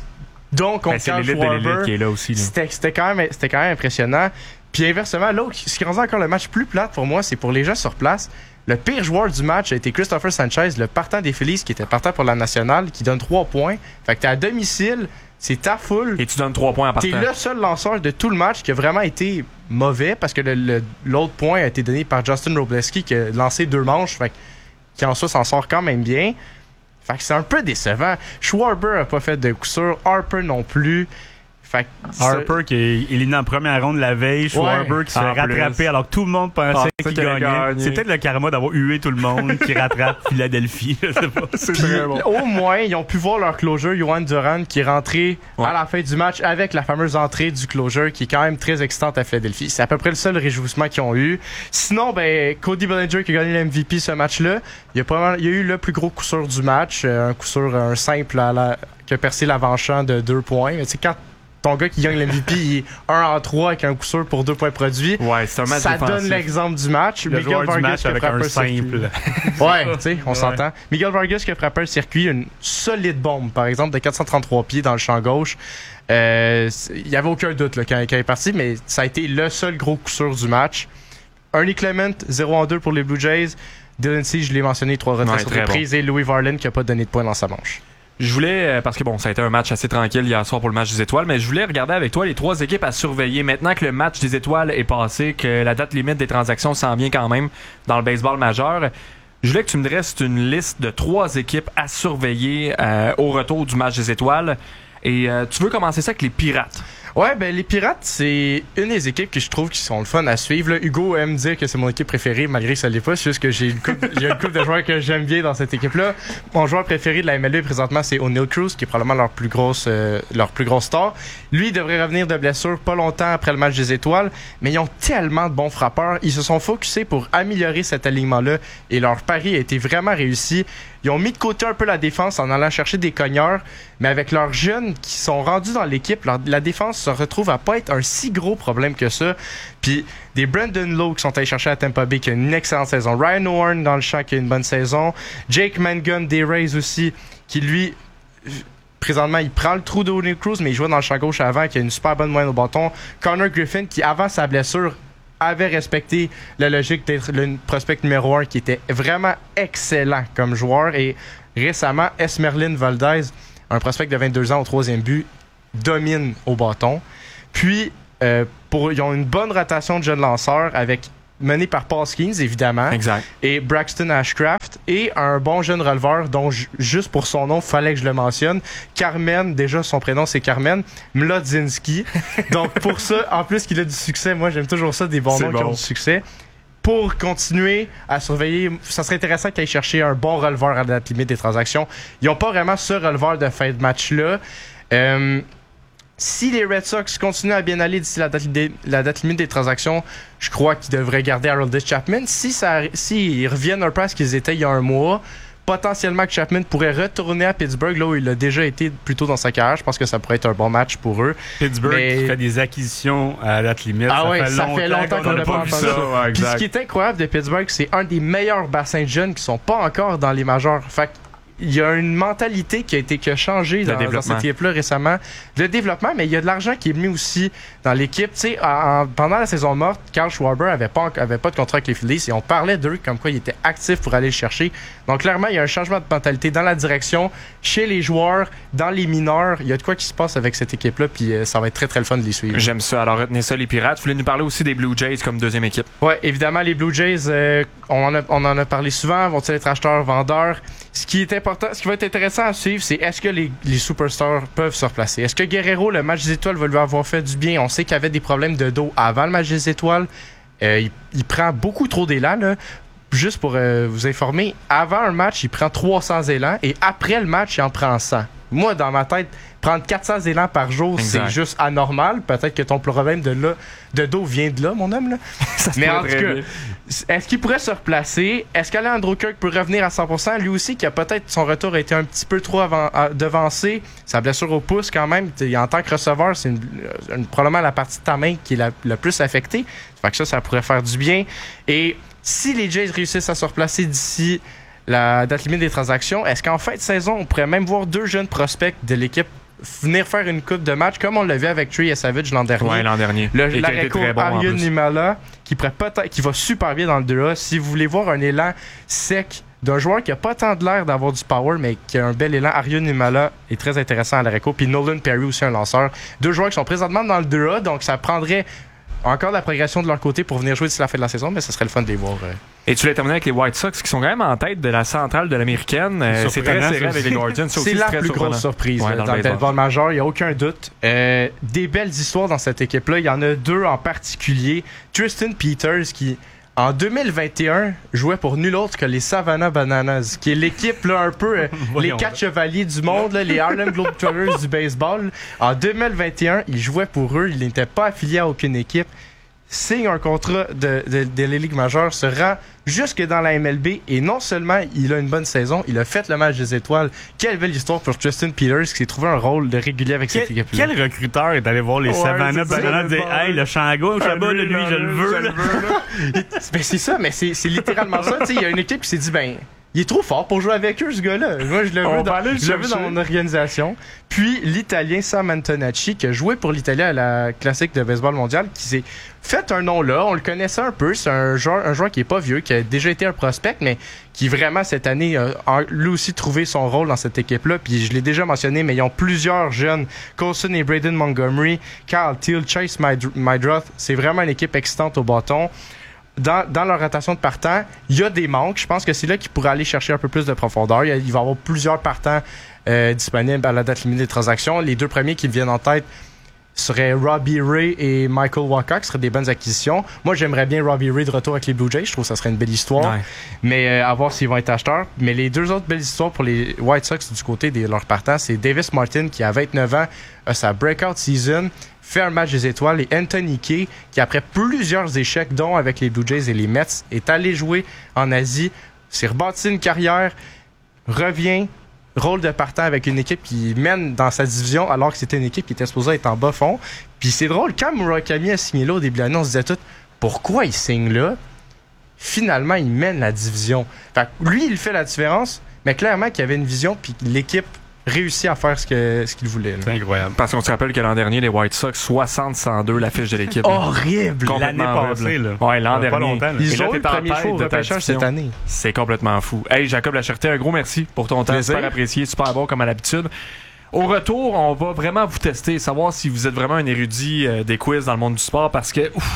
Donc, on c'est l'élite de l'élite qui est là aussi. Là. C'était, c'était, quand même, c'était quand même impressionnant. Puis inversement, l'autre, ce qui rendait encore le match plus plate pour moi, c'est pour les gens sur place. Le pire joueur du match a été Christopher Sanchez, le partant des Phillies, qui était partant pour la nationale, qui donne trois points. Fait que t'es à domicile, c'est ta foule. Et tu donnes trois points en partant. T'es le seul lanceur de tout le match qui a vraiment été mauvais, parce que le, le, l'autre point a été donné par Justin Robleski, qui a lancé deux manches, fait que, qui en soi s'en sort quand même bien. Fait que c'est un peu décevant. Schwarber a pas fait de coup sûr, Harper non plus. Fait Harper qui est éliminé en première ronde la veille, Schwarber ouais, qui se fait rattraper plus. Alors que tout le monde pensait ah, qu'il gagnait. Gagné. C'est peut-être le karma d'avoir hué tout le monde qui rattrape Philadelphie. Je sais pas. C'est très bon. Au moins, ils ont pu voir leur closure, Yohan Duran, qui est rentré ouais. à la fin du match avec la fameuse entrée du closure qui est quand même très excitante à Philadelphie. C'est à peu près le seul réjouissement qu'ils ont eu. Sinon, ben Cody Bellinger qui a gagné l'M V P ce match-là, il y a, pas, il y a eu le plus gros coup sûr du match, un coup sûr, un simple à la, qui a percé l'avant-champ de deux points. Mais tu sais, quand ton gars qui gagne l'M V P, il est un en trois avec un coup sûr pour deux points produits. Ouais, c'est un match Ça défensif. donne l'exemple du match. Le Miguel joueur Vargas du match avec un simple. Ouais, tu sais, on ouais. s'entend. Miguel Vargas qui a frappé un circuit, une solide bombe, par exemple, de quatre cent trente-trois pieds dans le champ gauche. Il euh, n'y avait aucun doute là, quand, quand il est parti, mais ça a été le seul gros coup sûr du match. Ernie Clement, zéro en deux pour les Blue Jays. Dylan Cease, je l'ai mentionné, trois retraits ouais, sur des prises. Bon. Et Louis Varland qui n'a pas donné de points dans sa manche. Je voulais, parce que bon, ça a été un match assez tranquille hier soir pour le match des étoiles, mais je voulais regarder avec toi les trois équipes à surveiller. Maintenant que le match des étoiles est passé, que la date limite des transactions s'en vient quand même dans le baseball majeur, je voulais que tu me dresses une liste de trois équipes à surveiller euh, au retour du match des étoiles. Et euh, tu veux commencer ça avec les Pirates? Ouais, ben les Pirates, c'est une des équipes que je trouve qui sont le fun à suivre. Là, Hugo aime dire que c'est mon équipe préférée, malgré que ça l'est pas. C'est juste que j'ai une couple, j'ai une couple de joueurs que j'aime bien dans cette équipe-là. Mon joueur préféré de la M L B présentement, c'est O'Neal Cruz, qui est probablement leur plus grosse, euh, leur plus grosse star. Lui, il devrait revenir de blessure pas longtemps après le match des étoiles, mais ils ont tellement de bons frappeurs. Ils se sont focusés pour améliorer cet alignement-là et leur pari a été vraiment réussi. Ils ont mis de côté un peu la défense en allant chercher des cogneurs, mais avec leurs jeunes qui sont rendus dans l'équipe, leur, la défense se retrouve à pas être un si gros problème que ça. Puis des Brandon Lowe qui sont allés chercher à Tampa Bay qui a une excellente saison. Ryan Warren dans le champ qui a une bonne saison. Jake Mangum des Rays aussi qui lui présentement, il prend le trou d'O'Neil Cruz, mais il jouait dans le champ gauche avant, qui a une super bonne moyenne au bâton. Connor Griffin, qui avant sa blessure, avait respecté la logique d'être le prospect numéro un, qui était vraiment excellent comme joueur. Et récemment, Esmerlin Valdez, un prospect de vingt-deux ans au troisième but, domine au bâton. Puis, euh, pour, ils ont une bonne rotation de jeunes lanceurs avec mené par Paul Skeens, évidemment. Exact. Et Braxton Ashcraft. Et un bon jeune releveur dont, j- juste pour son nom, fallait que je le mentionne. Carmen, déjà son prénom c'est Carmen Mlodzinski. Donc pour ça, en plus qu'il a du succès, moi j'aime toujours ça, des bons C'est noms bon. qui ont du succès. Pour continuer à surveiller, ça serait intéressant qu'ils aillent chercher un bon releveur à la date limite des transactions. Ils n'ont pas vraiment ce releveur de fin de match-là. Euh... Si les Red Sox continuent à bien aller d'ici la date, la date limite des transactions, je crois qu'ils devraient garder Aroldis Chapman. Si ça, si ils reviennent un peu à ce qu'ils étaient il y a un mois, potentiellement que Chapman pourrait retourner à Pittsburgh, là où il a déjà été plus tôt dans sa carrière. Je pense que ça pourrait être un bon match pour eux. Pittsburgh Mais... qui fait des acquisitions à la date limite. Ah ça ouais, fait ça longtemps fait longtemps qu'on n'a pas entendu ça. ça. Ouais, Puis ce qui est incroyable de Pittsburgh, c'est un des meilleurs bassins de jeunes qui sont pas encore dans les majeurs. Fait que il y a une mentalité qui a été qui a changé dans, dans cette équipe-là récemment. Le développement, mais il y a de l'argent qui est mis aussi dans l'équipe. Tu sais, en, en, pendant la saison morte, Carl Schwarber avait pas, avait pas de contrat avec les Phillies et on parlait d'eux comme quoi il était actif pour aller le chercher. Donc clairement, il y a un changement de mentalité dans la direction, chez les joueurs, dans les mineurs. Il y a de quoi qui se passe avec cette équipe-là, puis euh, ça va être très très le fun de les suivre. J'aime ça. Alors retenez ça, les Pirates. Vous voulez nous parler aussi des Blue Jays comme deuxième équipe? Ouais, évidemment, les Blue Jays, euh, on, en a, on en a parlé souvent. Vont-ils être acheteurs, vendeurs? Ce qui est important, ce qui va être intéressant à suivre, c'est est-ce que les, les superstars peuvent se replacer? Est-ce que Guerrero, le match des étoiles, va lui avoir fait du bien? On sait qu'il avait des problèmes de dos avant le match des étoiles. Euh, il, il prend beaucoup trop d'élan, là. Juste pour euh, vous informer, avant un match, il prend trois cents élans et après le match, il en prend cent. Moi, dans ma tête, prendre quatre cents élans par jour, exact. C'est juste anormal. Peut-être que ton problème de, là, de dos vient de là, mon homme. Là. Mais en tout cas, bien. Est-ce qu'il pourrait se replacer? Est-ce qu'Alejandro Kirk peut revenir à cent pour cent? Lui aussi, qui a peut-être son retour a été un petit peu trop avant, à, devancé. Sa blessure au pouce, quand même, en tant que receveur, c'est une, une, probablement la partie de ta main qui est la, la plus affectée. Fait que ça, ça pourrait faire du bien. Et si les Jays réussissent à se replacer d'ici la date limite des transactions, est-ce qu'en fin de saison, on pourrait même voir deux jeunes prospects de l'équipe venir faire une coupe de match comme on l'a vu avec Trey et Savage l'an dernier? Ouais, l'an dernier. Le, et l'arrêt court bon, Ariel Nimala qui, pourrait peut-être, qui va super bien dans le deux A. Si vous voulez voir un élan sec d'un joueur qui a pas tant de l'air d'avoir du power, mais qui a un bel élan, Ariel Nimala est très intéressant à l'arrêt court. Puis Nolan Perry aussi, un lanceur. Deux joueurs qui sont présentement dans le deux A, donc ça prendrait encore de la progression de leur côté pour venir jouer d'ici la fin de la saison, mais ce serait le fun de les voir. Euh. Et tu l'as terminé avec les White Sox qui sont quand même en tête de la centrale de l'américaine. Euh, c'est très serré avec les Guardians. C'est, c'est la plus surprenant. Grosse surprise ouais, là, dans, dans le baseball majeur, il n'y a aucun doute. Euh, des belles histoires dans cette équipe-là. Il y en a deux en particulier. Tristan Peters qui, en deux mille vingt et un, jouait pour nul autre que les Savannah Bananas, qui est l'équipe là, un peu euh, les quatre chevaliers du monde, là, les Harlem Globetrotters du baseball. En deux mille vingt et un, il jouait pour eux. Il n'était pas affilié à aucune équipe. Signe un contrat de, de, de la Ligue majeure, se rend jusque dans la M L B et non seulement il a une bonne saison, il a fait le match des étoiles. Quelle belle histoire pour Tristan Peters qui s'est trouvé un rôle de régulier avec quel, cette équipe-là. Quel recruteur est allé voir les ouais, Savannah Bananas et dire hey, le champ gauche, là, lui, lui, je le veux. Là. Ben, c'est ça, mais c'est, c'est littéralement ça. Il y a une équipe qui s'est dit ben. Il est trop fort pour jouer avec eux, ce gars-là. Moi, je le veux, dans, je le veux dans mon organisation. Puis, l'Italien Sam Antonacci, qui a joué pour l'Italie à la classique de baseball mondial, qui s'est fait un nom là. On le connaissait un peu. C'est un joueur, un joueur qui est pas vieux, qui a déjà été un prospect, mais qui vraiment, cette année, a lui aussi trouvé son rôle dans cette équipe-là. Puis, je l'ai déjà mentionné, mais ils ont plusieurs jeunes. Coulson et Braden Montgomery, Kyle Teal, Chase Mydroth. C'est vraiment une équipe excitante au bâton. Dans, dans leur rotation de partants, il y a des manques. Je pense que c'est là qu'ils pourraient aller chercher un peu plus de profondeur. Il, y a, il va y avoir plusieurs partants euh, disponibles à la date limite des transactions. Les deux premiers qui me viennent en tête seraient Robbie Ray et Michael Wacha, qui seraient des bonnes acquisitions. Moi, j'aimerais bien Robbie Ray de retour avec les Blue Jays. Je trouve que ça serait une belle histoire. Ouais. Mais euh, à voir s'ils vont être acheteurs. Mais les deux autres belles histoires pour les White Sox du côté de leurs partants, c'est Davis Martin, qui a vingt-neuf ans, a sa breakout season, fait un match des étoiles, et Anthony Kay, qui après plusieurs échecs, dont avec les Blue Jays et les Mets, est allé jouer en Asie, s'est rebâti une carrière, revient, rôle de partant avec une équipe qui mène dans sa division, alors que c'était une équipe qui était supposée être en bas fond. Puis c'est drôle, quand Murakami a signé là au début de l'année, on se disait tout, pourquoi il signe là? Finalement, il mène la division. Fait que lui, il fait la différence, mais clairement qu'il y avait une vision, puis l'équipe réussi à faire ce que ce qu'il voulait. C'est incroyable. Parce qu'on se rappelle que l'an dernier, les White Sox, soixante à cent deux l'affiche de l'équipe. Horrible! L'année passée, là. Ouais, l'an dernier. Pas longtemps, là. Ils Et là, ont eu t'es le en premier tête choix au de ta repêchage division. cette année. C'est complètement fou. Hey, Jacob Lacherté, un gros merci pour ton temps. Plaisir. Super apprécié, super bon comme à l'habitude. Au retour, on va vraiment vous tester, savoir si vous êtes vraiment un érudit euh, des quiz dans le monde du sport, parce que ouf,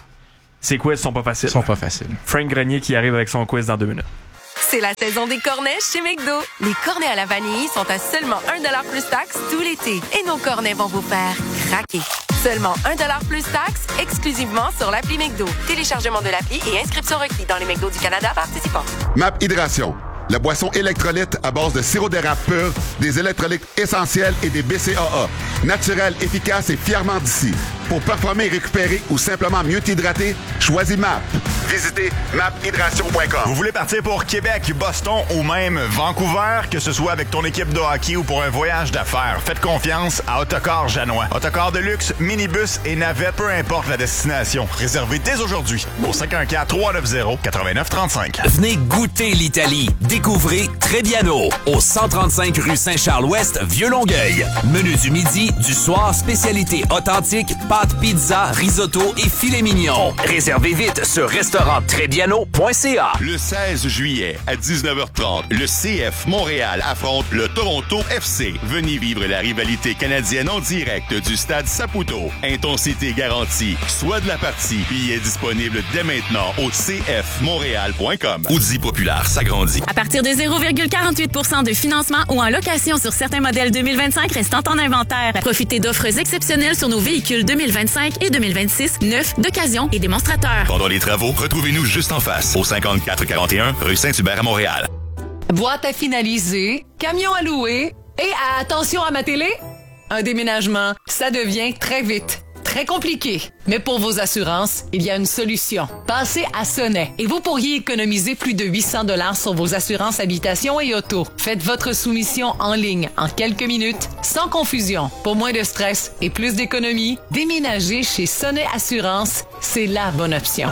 ces quiz sont pas faciles. Ils sont pas faciles. Frank Grenier qui arrive avec son quiz dans deux minutes. C'est la saison des cornets chez McDo. Les cornets à la vanille sont à seulement un dollar plus taxe tout l'été. Et nos cornets vont vous faire craquer. Seulement un dollar plus taxe, exclusivement sur l'appli McDo. Téléchargement de l'appli et inscription requis dans les McDo du Canada participants. Map Hydration, la boisson électrolyte à base de sirop d'érable pur, des électrolytes essentiels et des B C A A. Naturel, efficace et fièrement d'ici. Pour performer, récupérer ou simplement mieux t'hydrater, choisis M A P. Visitez map hydration point com. Vous voulez partir pour Québec, Boston ou même Vancouver, que ce soit avec ton équipe de hockey ou pour un voyage d'affaires, faites confiance à Autocar Janois. Autocar de luxe, minibus et navette, peu importe la destination. Réservez dès aujourd'hui au cinq un quatre, trois neuf zéro, neuf neuf trois cinq. Venez goûter l'Italie. Découvrez Trebbiano au cent trente-cinq rue Saint-Charles-Ouest, Vieux-Longueuil. Menu du midi, du soir, spécialité authentique, pâtes, pizza, risotto et filet mignon. Réservez vite sur restaurant trebbiano point c a. Le seize juillet à dix-neuf heures trente, le C F Montréal affronte le Toronto F C. Venez vivre la rivalité canadienne en direct du stade Saputo. Intensité garantie. Soit de la partie. Billets disponibles dès maintenant au c f montréal point com. Audi Populaire s'agrandit. À partir de zéro virgule quarante-huit pour cent de financement ou en location sur certains modèles deux mille vingt-cinq restant en inventaire. Profitez d'offres exceptionnelles sur nos véhicules deux mille vingt-cinq et deux mille vingt-six, neufs, d'occasion et démonstrateurs. Pendant les travaux, retrouvez-nous juste en face, au cinquante-quatre quarante et un rue Saint-Hubert à Montréal. Boîte à finaliser, camion à louer et attention à ma télé, un déménagement, ça devient très vite. Très compliqué. Mais pour vos assurances, il y a une solution. Passez à Sonnet et vous pourriez économiser plus de huit cents dollars sur vos assurances habitation et auto. Faites votre soumission en ligne en quelques minutes, sans confusion. Pour moins de stress et plus d'économie, déménager chez Sonnet Assurance, c'est la bonne option.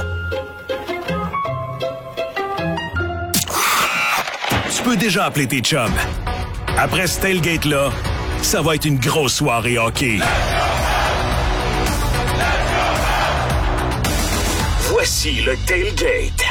Tu peux déjà appeler tes chums. Après ce tailgate-là, ça va être une grosse soirée hockey. Voici le Tailgate.